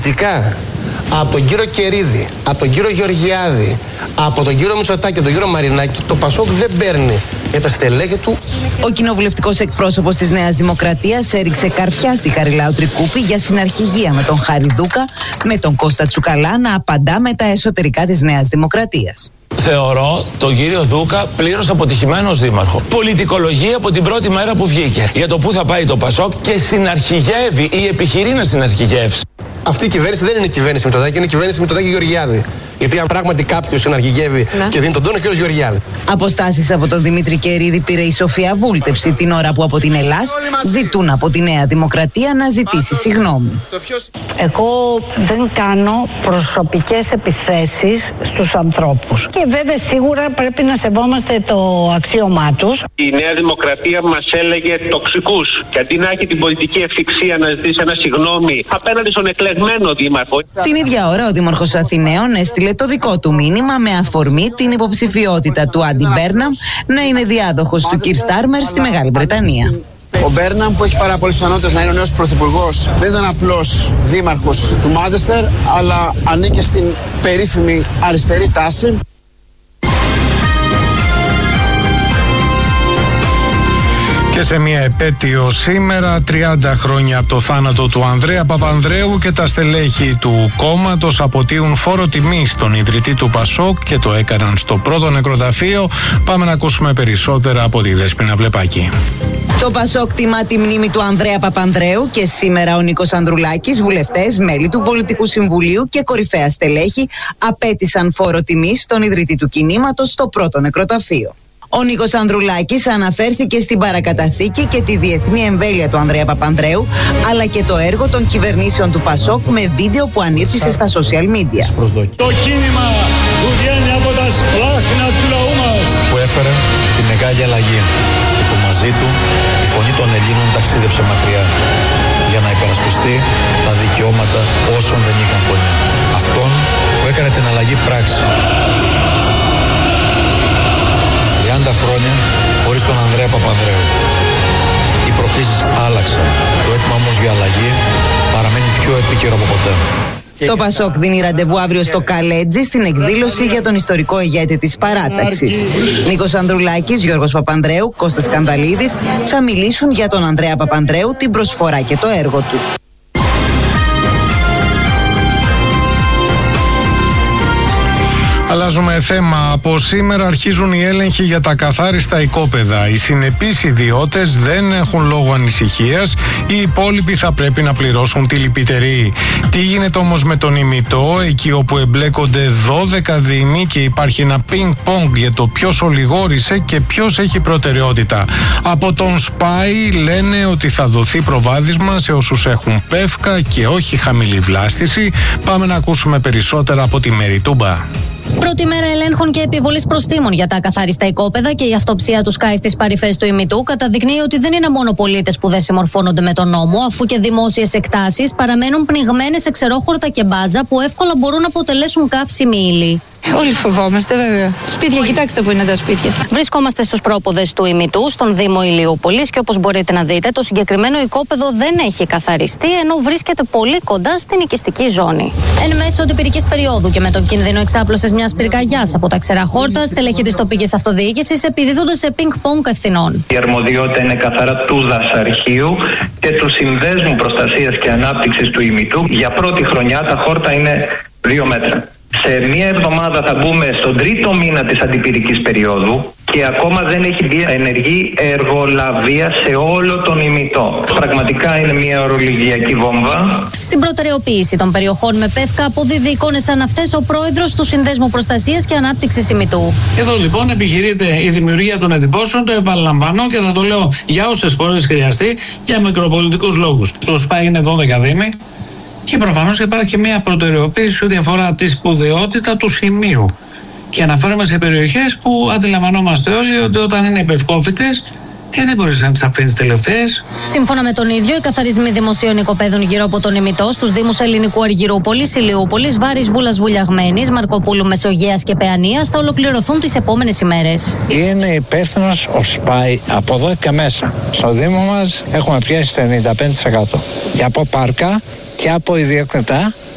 πολιτικά από τον κύριο Κερίδη, από τον κύριο Γεωργιάδη, από τον κύριο Μητσοτάκη και τον κύριο Μαρινάκη, το Πασόκ δεν παίρνει για τα στελέχη του. Ο κοινοβουλευτικός εκπρόσωπος της Νέας Δημοκρατίας έριξε καρφιά στη Χαριλάου Τρικούπη για συναρχηγία με τον Χαριδούκα, με τον Κώστα Τσουκαλά να απαντά με τα εσωτερικά της Νέας Δημοκρατίας. Θεωρώ τον κύριο Δούκα πλήρως αποτυχημένος δήμαρχο. Πολιτικολογεί από την πρώτη μέρα που βγήκε για το πού θα πάει το Πασόκ και συναρχηγεύει ή επιχειρεί να συναρχηγεύσει. Αυτή η κυβέρνηση δεν είναι η κυβέρνηση Μητσοτάκη, είναι η κυβέρνηση Μητσοτάκη Γεωργιάδη. Γιατί αν πράγματι κάποιος συναρχηγεύει και δίνει τον τόνο, ο κύριος Γεωργιάδη. Αποστάσεις από τον Δημήτρη Κερίδη πήρε η Σοφία Βούλτεψη την ώρα που από την Ελλάς ζητούν από τη Νέα Δημοκρατία να ζητήσει συγγνώμη. Εγώ δεν κάνω προσωπικές επιθέσεις στους ανθρώπους. Και βέβαια σίγουρα πρέπει να σεβόμαστε το αξίωμά τους. Η Νέα Δημοκρατία μας έλεγε τοξικούς. Και αντί να έχει την πολιτική ευθυξία να ζητήσει ένα συγγνώμη απέναντι στον εκλεγμένο δήμαρχο. Την ίδια ώρα ο Δήμαρχος Αθηναίων έστειλε το δικό του μήνυμα με αφορμή την υποψηφιότητα του Άντι Μπέρναμ να είναι διάδοχος του Κιρ Στάρμερ στη Μεγάλη Βρετανία. Ο Μπέρναμ, που έχει πάρα πολλές πιθανότητες να είναι ο νέος πρωθυπουργός, δεν ήταν απλώς δήμαρχος του Μάντσεστερ, αλλά ανήκε στην περίφημη αριστερή τάση. Και σε μια επέτειο σήμερα, 30 χρόνια από το θάνατο του Ανδρέα Παπανδρέου, και τα στελέχη του κόμματος αποτείουν φόρο τιμής στον ιδρυτή του Πασόκ και το έκαναν στο πρώτο νεκροταφείο. Πάμε να ακούσουμε περισσότερα από τη Δέσποινα Βλεπάκη. Το Πασόκ τιμά τη μνήμη του Ανδρέα Παπανδρέου και σήμερα ο Νίκος Ανδρουλάκης, βουλευτές, μέλη του Πολιτικού Συμβουλίου και κορυφαία στελέχη απέτησαν φόρο τιμής στον ιδρυτή του κινήματος στο πρώτο νεκροταφείο. Ο Νίκος Ανδρουλάκης αναφέρθηκε στην παρακαταθήκη και τη διεθνή εμβέλεια του Ανδρέα Παπανδρέου, αλλά και το έργο των κυβερνήσεων του Πασόκ με βίντεο που ανήρτησε στα social media. Το κίνημα που βγαίνει από τα σπλάχνα του λαού μας, που έφερε τη μεγάλη αλλαγή και που μαζί του η φωνή των Ελλήνων ταξίδεψε μακριά για να υπερασπιστεί τα δικαιώματα όσων δεν είχαν φωνή. Αυτόν που έκανε την αλλαγή πράξη. 30 χρόνια χωρίς τον Ανδρέα Παπανδρέου. Οι προκλήσεις άλλαξαν. Το αίτημα όμως για αλλαγή παραμένει πιο επίκαιρο από ποτέ. Το Πασόκ δίνει ραντεβού αύριο στο Καλέτζι στην εκδήλωση για τον ιστορικό ηγέτη της παράταξης. Νίκος Ανδρουλάκης, Γιώργος Παπανδρέου, Κώστας Κανδαλίδης θα μιλήσουν για τον Ανδρέα Παπανδρέου, την προσφορά και το έργο του. Αλλάζουμε θέμα. Από σήμερα αρχίζουν οι έλεγχοι για τα καθάριστα οικόπεδα. Οι συνεπείς ιδιώτες δεν έχουν λόγο ανησυχίας. Οι υπόλοιποι θα πρέπει να πληρώσουν τη λυπητερή. Τι γίνεται όμως με τον ημιτό, εκεί όπου εμπλέκονται 12 δήμοι και υπάρχει ένα πινκ-πονγκ για το ποιος ολιγόρησε και ποιος έχει προτεραιότητα. Από τον ΣΠΑΙ λένε ότι θα δοθεί προβάδισμα σε όσους έχουν πεύκα και όχι χαμηλή βλάστηση. Πάμε να ακούσουμε περισσότερα από τη Μέρη Τούμπα. Πρώτη μέρα ελέγχων και επιβολής προστίμων για τα ακαθάριστα οικόπεδα και η αυτοψία του Sky στις παρυφές του ημιτού καταδεικνύει ότι δεν είναι μόνο πολίτες που δεν συμμορφώνονται με τον νόμο, αφού και δημόσιες εκτάσεις παραμένουν πνιγμένες σε ξερόχορτα και μπάζα που εύκολα μπορούν να αποτελέσουν καύσιμη ύλη. Όλοι φοβόμαστε, βέβαια. Σπίτια, κοιτάξτε που είναι τα σπίτια. Βρισκόμαστε στους πρόποδες του ημιτού, στον Δήμο Ηλιούπολης, και όπως μπορείτε να δείτε, το συγκεκριμένο οικόπεδο δεν έχει καθαριστεί, ενώ βρίσκεται πολύ κοντά στην οικιστική ζώνη. Εν μέσω τυπηρικής περίοδου και με τον κίνδυνο εξάπλωσης μιας πυρκαγιάς από τα ξεραχόρτα, στελέχη της τοπικής αυτοδιοίκησης επιδίδονται σε πινκ-πονγκ ευθυνών. Η αρμοδιότητα είναι καθαρά του δασαρχείου και του Συνδέσμου Προστασίας και Ανάπτυξης του ημιτού. Για πρώτη χρονιά τα χόρτα είναι 2 μέτρα. Σε μία εβδομάδα θα μπούμε στον 3ο μήνα της αντιπυρικής περίοδου και ακόμα δεν έχει βγει ενεργή εργολαβία σε όλο τον ημιτό. Πραγματικά είναι μια ορολογιακή βόμβα. Στην προτεραιοποίηση των περιοχών με πεύκα αποδίδει εικόνες σαν αυτές ο πρόεδρος του Συνδέσμου Προστασίας και Ανάπτυξης ημιτού. Εδώ λοιπόν επιχειρείται η δημιουργία των εντυπώσεων, το επαναλαμβάνω και θα το λέω για όσες φορές χρειαστεί, για μικροπολιτικούς λόγους. Στο ΣΠΑ είναι 12 δήμοι. Και προφανώς υπάρχει και μια προτεραιοποίηση ό,τι αφορά τη σπουδαιότητα του σημείου. Και αναφέρομαι σε περιοχές που αντιλαμβανόμαστε όλοι ότι όταν είναι υπευκόφητες δεν μπορείς να τις αφήνεις τελευταίες. Σύμφωνα με τον ίδιο, οι καθαρισμοί δημοσίων οικοπαίδων γύρω από τον ημιτό στους Δήμους Ελληνικού Αργυρούπολης, Ηλιούπολης, Βάρης Βούλας Βουλιαγμένης, Μαρκοπούλου Μεσογείας και Παιανίας θα ολοκληρωθούν τις επόμενες ημέρες. Είναι υπεύθυνος ο ΣΠΑΙ από εδώ και μέσα. Στο Δήμο μας έχουμε πιάσει το 95% και από πάρκα και από ιδιοκτητά